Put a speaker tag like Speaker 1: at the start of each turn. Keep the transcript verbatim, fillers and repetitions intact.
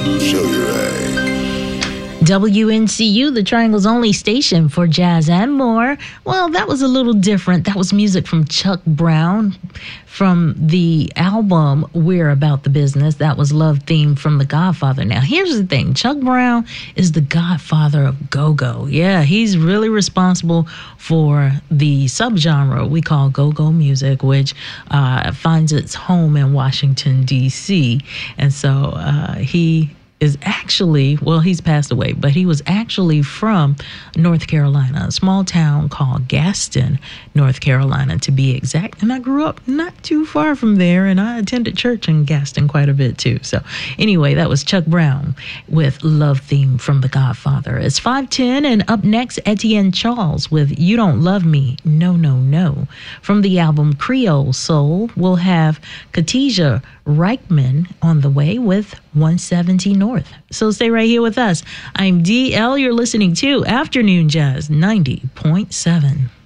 Speaker 1: Show your age.
Speaker 2: W N C U, the Triangle's only station for jazz and more. Well, that was a little different. That was music from Chuck Brown from the album We're About the Business. That was Love Theme from The Godfather. Now, here's the thing. Chuck Brown is the godfather of go-go. Yeah, he's really responsible for the subgenre we call go-go music, which uh, finds its home in Washington, D C. And so uh, he is actually, well, he's passed away, but he was actually from North Carolina, a small town called Gaston, North Carolina, to be exact. And I grew up not too far from there, and I attended church in Gaston quite a bit, too. So anyway, that was Chuck Brown with Love Theme from The Godfather. It's five ten, and up next, Etienne Charles with You Don't Love Me, No, No, No. From the album Creole Soul, we'll have Khadijah Reichman on the way with one seventy North. So stay right here with us. I'm D L. You're listening to Afternoon Jazz ninety point seven.